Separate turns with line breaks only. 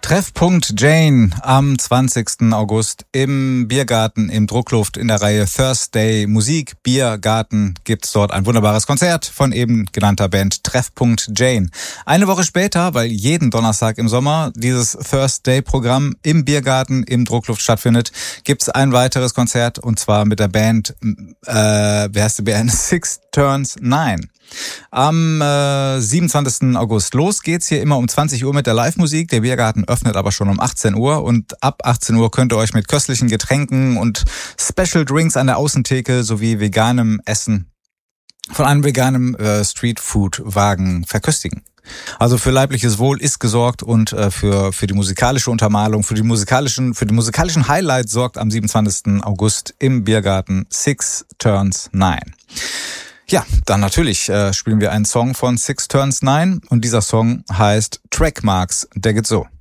Treffpunkt Jane am 20. August im Biergarten im Druckluft in der Reihe Thursday Musik Biergarten gibt's dort ein wunderbares Konzert von eben genannter Band Treffpunkt Jane. Eine Woche später, weil jeden Donnerstag im Sommer dieses Thursday-Programm im Biergarten im Druckluft stattfindet, gibt's ein weiteres Konzert und zwar mit der Band, wie heißt die Band? Six Turns Nine. Am 27. August. Los geht's hier immer um 20 Uhr mit der Live-Musik. Der Biergarten öffnet aber schon um 18 Uhr und ab 18 Uhr könnt ihr euch mit köstlichen Getränken und Special Drinks an der Außentheke sowie veganem Essen von einem veganen Streetfood-Wagen verköstigen. Also für leibliches Wohl ist gesorgt und für die musikalische Untermalung, für die musikalischen Highlights sorgt am 27. August im Biergarten Six Turns Nine. Ja, dann natürlich spielen wir einen Song von Six Turns Nine und dieser Song heißt Trackmarks. Der geht so.